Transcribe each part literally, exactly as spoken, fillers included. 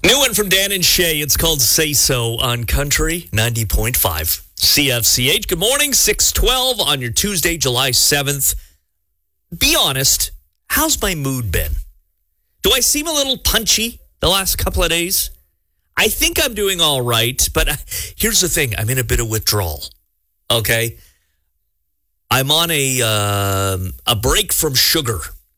New one from Dan and Shay. It's called Say So on Country ninety point five C F C H. Good morning, six twelve on your Tuesday, July seventh. Be honest, how's my mood been? Do I seem a little punchy the last couple of days? I think I'm doing all right, but here's the thing. I'm in a bit of withdrawal, okay? I'm on a, uh, a break from sugar.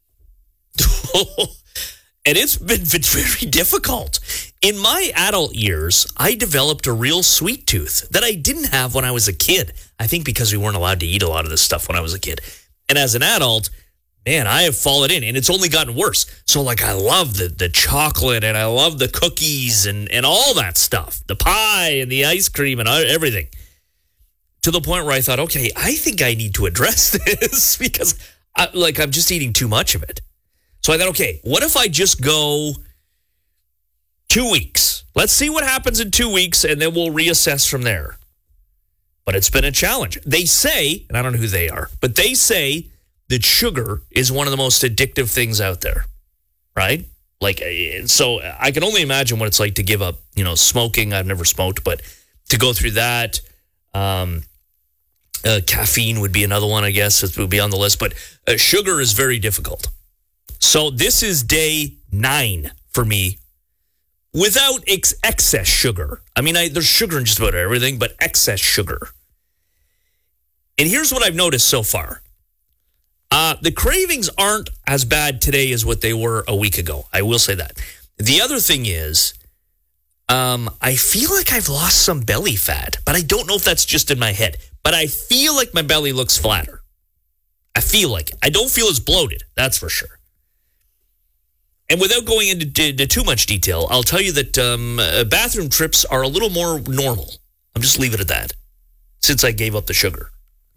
And it's been very difficult. In my adult years, I developed a real sweet tooth that I didn't have when I was a kid. I think because we weren't allowed to eat a lot of this stuff when I was a kid. And as an adult, man, I have fallen in, and it's only gotten worse. So, like, I love the, the chocolate, and I love the cookies and, and all that stuff. The pie and the ice cream and everything. To the point where I thought, okay, I think I need to address this because, I, like, I'm just eating too much of it. So I thought, okay, what if I just go two weeks? Let's see what happens in two weeks, and then we'll reassess from there. But it's been a challenge. They say, and I don't know who they are, but they say that sugar is one of the most addictive things out there, right? Like, so I can only imagine what it's like to give up, you know, smoking. I've never smoked, but to go through that, um, uh, caffeine would be another one, I guess, it would be on the list. But uh, sugar is very difficult. So this is day nine for me without ex- excess sugar. I mean, I, there's sugar in just about everything, but excess sugar. And here's what I've noticed so far. Uh, the cravings aren't as bad today as what they were a week ago. I will say that. The other thing is, um, I feel like I've lost some belly fat, but I don't know if that's just in my head. But I feel like my belly looks flatter. I feel like it. I don't feel as bloated, that's for sure. And without going into, into too much detail, I'll tell you that um, uh, bathroom trips are a little more normal. I'll just leave it at that, since I gave up the sugar.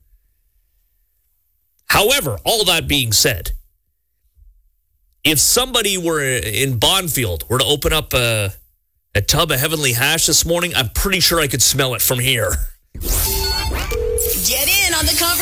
However, all that being said, if somebody were in Bonfield were to open up a, a tub of Heavenly Hash this morning, I'm pretty sure I could smell it from here. Get in on the conversation.